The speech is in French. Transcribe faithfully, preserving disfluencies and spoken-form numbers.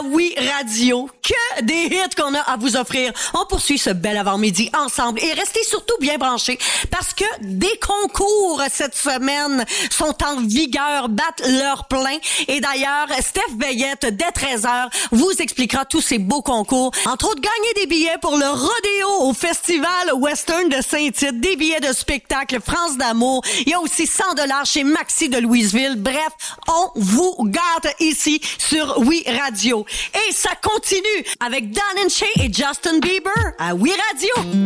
Oui Radio. Que des hits qu'on a à vous offrir. On poursuit ce bel avant-midi ensemble et restez surtout bien branchés parce que des concours cette semaine sont en vigueur, battent leur plein. Et d'ailleurs, Steph Veillette, dès treize heures, vous expliquera tous ces beaux concours. Entre autres, gagner des billets pour le rodéo au Festival Western de Saint-Tite, des billets de spectacle France d'amour. Il y a aussi cent dollars chez Maxi de Louisville. Bref, on vous gâte ici sur Oui Radio. Et ça continue avec Dan and Shay et Justin Bieber à Oui Radio.